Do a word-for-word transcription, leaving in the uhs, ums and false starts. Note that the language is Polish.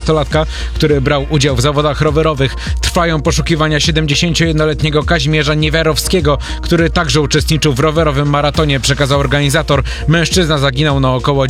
nastolatka, który brał udział w zawodach rowerowych. Trwają poszukiwania siedemdziesięciojednoletniego Kazimierza Niewiarowskiego, który także uczestniczył w rowerowym maratonie, przekazał organizator. Mężczyzna zaginął na około